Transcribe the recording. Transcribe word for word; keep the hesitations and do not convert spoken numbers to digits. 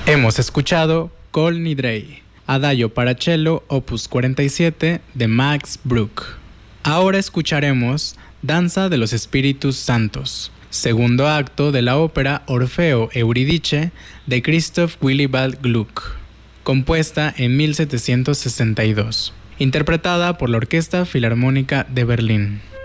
Hemos escuchado Kol Nidrei, Adagio para cello opus cuarenta y siete de Max Bruch. Ahora escucharemos Danza de los Espíritus Santos, segundo acto de la ópera Orfeo Eurídice de Christoph Willibald Gluck, compuesta en mil setecientos sesenta y dos, interpretada por la Orquesta Filarmónica de Berlín.